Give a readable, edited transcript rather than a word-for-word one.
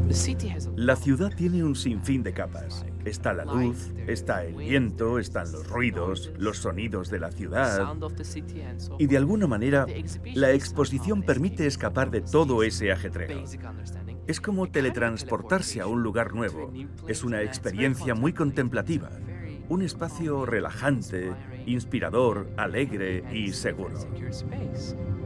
La ciudad tiene un sinfín de capas. Está la luz, está el viento, están los ruidos, los sonidos de la ciudad. Y de alguna manera, la exposición permite escapar de todo ese ajetreo. Es como teletransportarse a un lugar nuevo. Es una experiencia muy contemplativa. Un espacio relajante, inspirador, alegre y seguro.